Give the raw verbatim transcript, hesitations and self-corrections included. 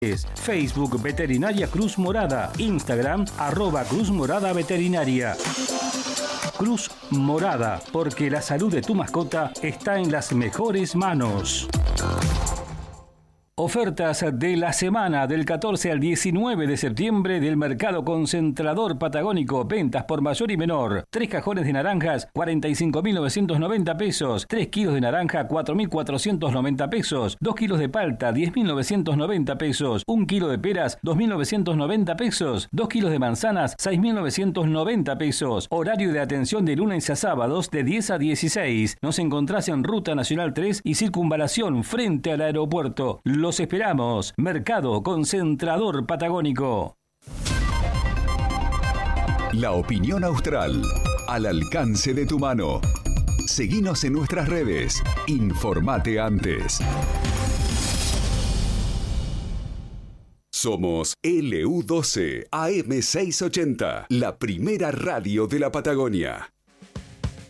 Facebook Veterinaria Cruz Morada, Instagram arroba Cruz Morada Veterinaria. Cruz Morada, porque la salud de tu mascota está en las mejores manos. Ofertas de la semana del catorce al diecinueve de septiembre del Mercado Concentrador Patagónico. Ventas por mayor y menor. Tres cajones de naranjas, cuarenta y cinco mil novecientos noventa pesos. Tres kilos de naranja, cuatro mil cuatrocientos noventa pesos. Dos kilos de palta, diez mil novecientos noventa pesos. Un kilo de peras, dos mil novecientos noventa pesos. Dos kilos de manzanas, seis mil novecientos noventa pesos. Horario de atención de lunes a sábados de diez a dieciséis. Nos encontrás en Ruta Nacional tres y Circunvalación frente al aeropuerto. Los esperamos. Mercado Concentrador Patagónico. La opinión austral, al alcance de tu mano. Seguinos en nuestras redes. Informate antes. Somos L U doce A M seiscientos ochenta, la primera radio de la Patagonia.